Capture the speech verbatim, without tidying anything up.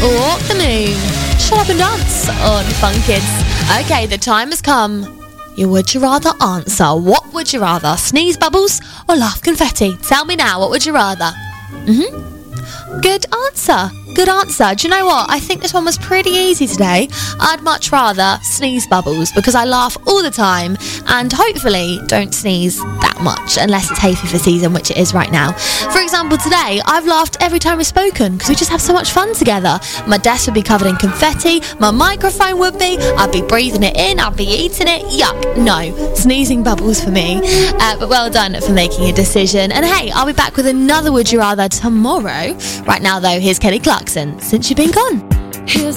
Walk the moon. Shut up and dance on Fun Kids. Okay, the time has come. You would you rather answer. What would you rather? Sneeze bubbles or laugh confetti? Tell me now, what would you rather? Mm-hmm. Good answer. Good answer. Do you know what? I think this one was pretty easy today. I'd much rather sneeze bubbles because I laugh all the time and hopefully don't sneeze that much unless it's hay fever season, which it is right now. For example, today I've laughed every time we've spoken because we just have so much fun together. My desk would be covered in confetti, my microphone would be, I'd be breathing it in, I'd be eating it. Yuck, no, sneezing bubbles for me. Uh, but well done for making a decision. And hey, I'll be back with another Would You Rather tomorrow. Right now though, here's Kelly Clarkson, Since You've Been Gone. Here's